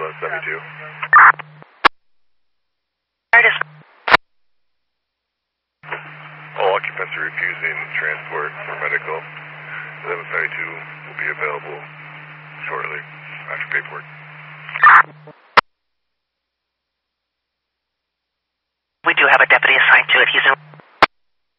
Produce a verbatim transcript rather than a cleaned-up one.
eleven seventy-two. All occupants are refusing transport for medical. eleven seventy-two will be available